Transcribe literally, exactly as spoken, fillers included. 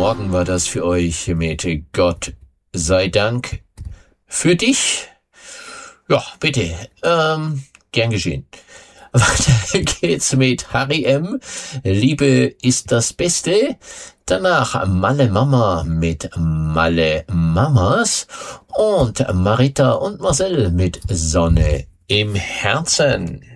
Morgen war das für euch mit Gott sei Dank für dich. Ja, bitte, ähm, gern geschehen. Weiter geht's mit Harry M. Liebe ist das Beste. Danach Malle Mama mit Malle Mamas und Marita und Marcel mit Sonne im Herzen.